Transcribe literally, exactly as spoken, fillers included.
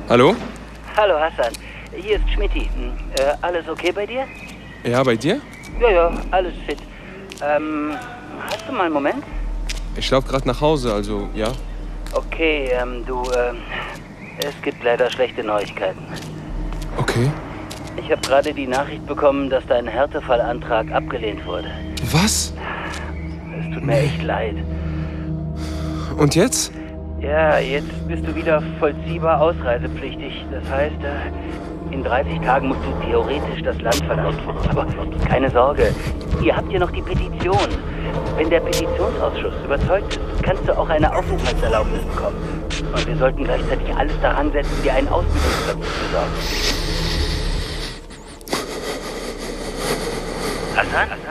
Hallo? Hallo Hassan, hier ist Schmidti. Äh, alles okay bei dir? Ja, bei dir? Ja, ja, alles fit. Ähm, hast du mal einen Moment? Ich laufe gerade nach Hause, also ja. Okay, ähm, du, ähm, es gibt leider schlechte Neuigkeiten. Okay. Ich habe gerade die Nachricht bekommen, dass dein Härtefallantrag abgelehnt wurde. Was? Es tut mir echt leid. Und jetzt? Ja, jetzt bist du wieder vollziehbar ausreisepflichtig. Das heißt, äh, in dreißig Tagen musst du theoretisch das Land verlassen. Aber keine Sorge, ihr habt ja noch die Petition. Wenn der Petitionsausschuss überzeugt ist, kannst du auch eine Aufenthaltserlaubnis bekommen. Und wir sollten gleichzeitig alles daran setzen, dir einen Ausbildungsplatz zu besorgen. Hassan?